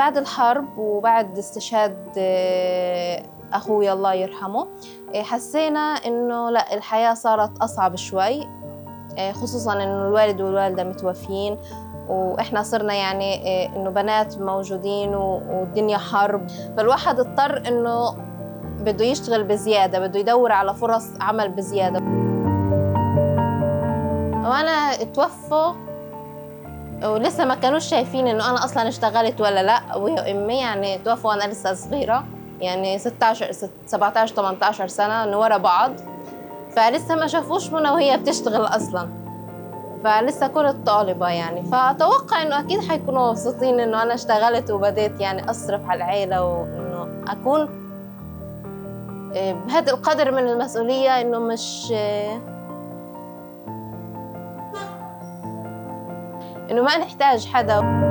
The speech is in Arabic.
بعد الحرب وبعد استشهاد أخوي الله يرحمه، حسينا إنه لا، الحياة صارت أصعب شوي، خصوصاً إنه الوالد والوالدة متوفيين، وإحنا صرنا يعني إنه بنات موجودين والدنيا حرب، فالواحد اضطر إنه بده يشتغل بزيادة، بده يدور على فرص عمل بزيادة. وأنا توفوا ولسه ما كانوش شايفين إنه أنا أصلاً اشتغلت ولا لأ. أبويا وأمي يعني توفوا وأنا لسه صغيرة، يعني 17 18 سنة إنه ورا بعض، فلسه ما شافوش منى وهي بتشتغل أصلاً، فلسه كنت طالبة يعني. فأتوقع إنه أكيد حيكونوا مبسوطين إنه أنا اشتغلت وبديت يعني أصرف على العيلة، وإنه أكون بهذا القدر من المسؤولية، إنه مش إنه ما نحتاج حدا.